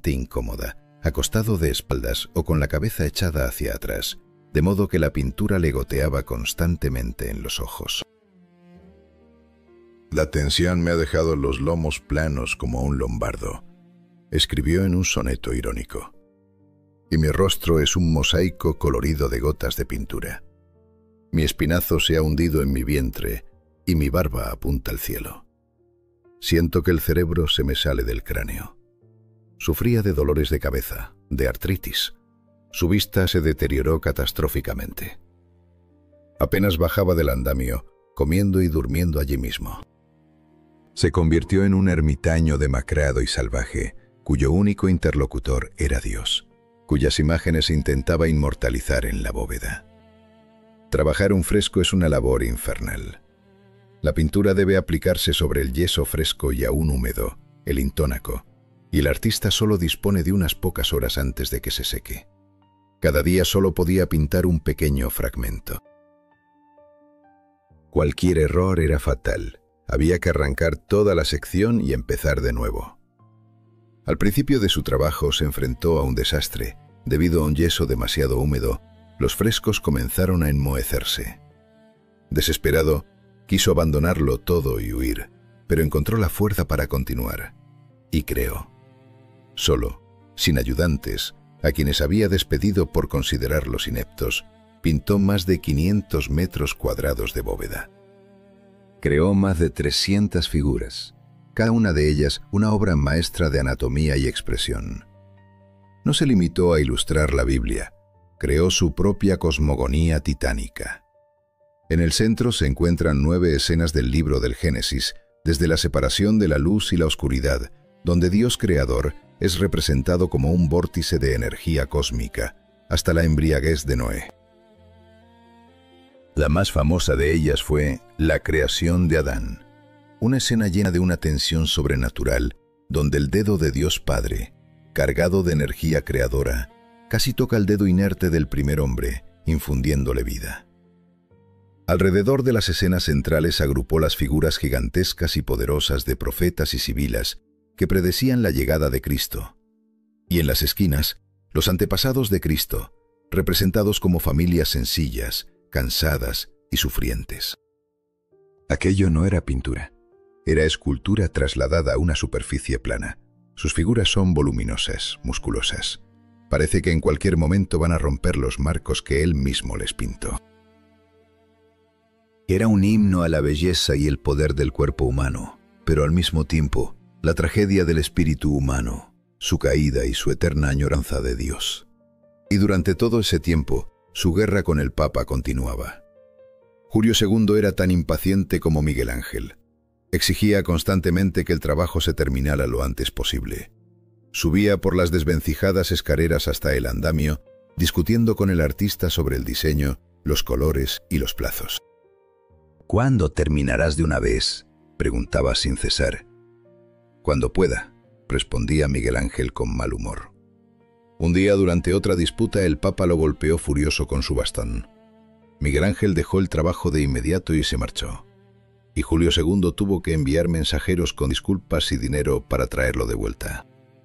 extremadamente incómoda, acostado de espaldas o con la cabeza echada hacia atrás, de modo que la pintura le goteaba constantemente en los ojos. La tensión me ha dejado los lomos planos como un lombardo, escribió en un soneto irónico. Y mi rostro es un mosaico colorido de gotas de pintura. Mi espinazo se ha hundido en mi vientre y mi barba apunta al cielo. Siento que el cerebro se me sale del cráneo. Sufría de dolores de cabeza, de artritis. Su vista se deterioró catastróficamente. Apenas bajaba del andamio, comiendo y durmiendo allí mismo. Se convirtió en un ermitaño demacrado y salvaje, cuyo único interlocutor era Dios, cuyas imágenes intentaba inmortalizar en la bóveda. Trabajar un fresco es una labor infernal. La pintura debe aplicarse sobre el yeso fresco y aún húmedo, el intónaco, y el artista solo dispone de unas pocas horas antes de que se seque. Cada día solo podía pintar un pequeño fragmento. Cualquier error era fatal. Había que arrancar toda la sección y empezar de nuevo. Al principio de su trabajo se enfrentó a un desastre. Debido a un yeso demasiado húmedo, los frescos comenzaron a enmohecerse. Desesperado, quiso abandonarlo todo y huir, pero encontró la fuerza para continuar. Y creó. Solo, sin ayudantes, a quienes había despedido por considerarlos ineptos, pintó más de 500 metros cuadrados de bóveda. Creó más de 300 figuras, cada una de ellas una obra maestra de anatomía y expresión. No se limitó a ilustrar la Biblia, creó su propia cosmogonía titánica. En el centro se encuentran 9 escenas del libro del Génesis, desde la separación de la luz y la oscuridad, donde Dios creador es representado como un vórtice de energía cósmica, hasta la embriaguez de Noé. La más famosa de ellas fue la creación de Adán, una escena llena de una tensión sobrenatural, donde el dedo de Dios Padre, cargado de energía creadora, casi toca el dedo inerte del primer hombre, infundiéndole vida. Alrededor de las escenas centrales agrupó las figuras gigantescas y poderosas de profetas y sibilas que predecían la llegada de Cristo, y en las esquinas, los antepasados de Cristo, representados como familias sencillas, cansadas y sufrientes. Aquello no era pintura, era escultura trasladada a una superficie plana. Sus figuras son voluminosas, musculosas. Parece que en cualquier momento van a romper los marcos que él mismo les pintó. Era un himno a la belleza y el poder del cuerpo humano, pero al mismo tiempo, la tragedia del espíritu humano, su caída y su eterna añoranza de Dios. Y durante todo ese tiempo, su guerra con el Papa continuaba. Julio II era tan impaciente como Miguel Ángel. Exigía constantemente que el trabajo se terminara lo antes posible. Subía por las desvencijadas escaleras hasta el andamio, discutiendo con el artista sobre el diseño, los colores y los plazos. «¿Cuándo terminarás de una vez?», preguntaba sin cesar. «Cuando pueda», respondía Miguel Ángel con mal humor. Un día, durante otra disputa, el Papa lo golpeó furioso con su bastón. Miguel Ángel dejó el trabajo de inmediato y se marchó. Y Julio II tuvo que enviar mensajeros con disculpas y dinero para traerlo de vuelta.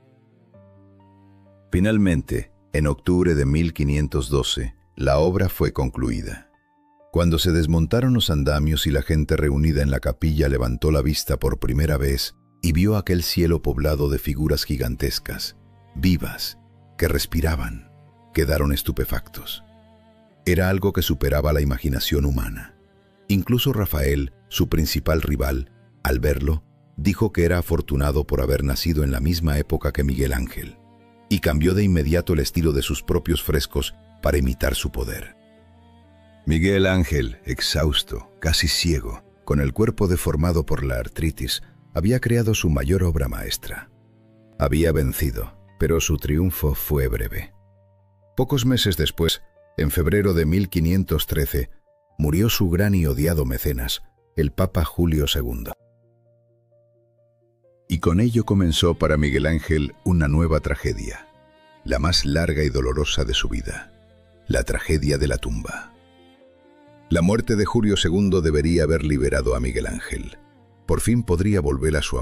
Finalmente, en octubre de 1512, la obra fue concluida. Cuando se desmontaron los andamios y la gente reunida en la capilla levantó la vista por primera vez y vio aquel cielo poblado de figuras gigantescas, vivas, que respiraban, quedaron estupefactos. Era algo que superaba la imaginación humana. Incluso Rafael, su principal rival, al verlo, dijo que era afortunado por haber nacido en la misma época que Miguel Ángel, y cambió de inmediato el estilo de sus propios frescos para imitar su poder. Miguel Ángel, exhausto, casi ciego, con el cuerpo deformado por la artritis, había creado su mayor obra maestra. Había vencido, pero su triunfo fue breve. Pocos meses después, en febrero de 1513, murió su gran y odiado mecenas, el Papa Julio II. Y con ello comenzó para Miguel Ángel una nueva tragedia, la más larga y dolorosa de su vida, la tragedia de la tumba. La muerte de Julio II debería haber liberado a Miguel Ángel. Por fin podría volver a su